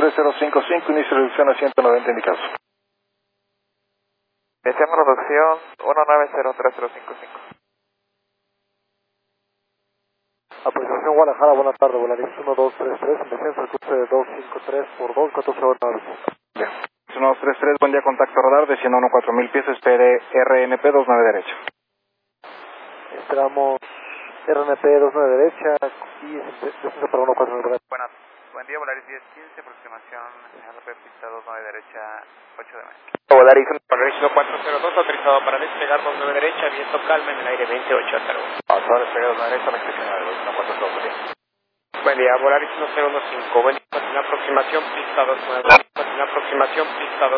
13055, inicio de reducción a 190 indicados. Iniciamos reducción 1903055. Aproximación Guadalajara, buenas tardes, Volaris 1233, en descenso al cruce de 253 por 2, 14 horas. 1233, buen día, contacto radar, desciendo 4000 pies, espere RNP 29 derecha. Esperamos RNP 29 derecha y descenso para 149. Buenas, buen día, Volaris 1015, aproximación RNP pista 29 derecha, 8 de mayo. Volaris 1402, autorizado para despegar 29 derecha, viento calma en el aire 28 hasta luego. Autorizado despegar 29 derecha, la inscripción de 142, buen día. Buen día, Volaris 1015, buen día, continúa aproximación pista 29, continúa aproximación pista 29.